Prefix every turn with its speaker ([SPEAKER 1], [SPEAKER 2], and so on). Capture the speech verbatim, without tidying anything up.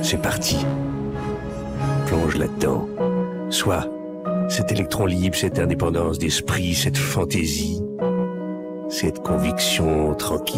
[SPEAKER 1] C'est parti. Plonge là-dedans. Sois cet électron libre, cette indépendance d'esprit, cette fantaisie, cette conviction tranquille.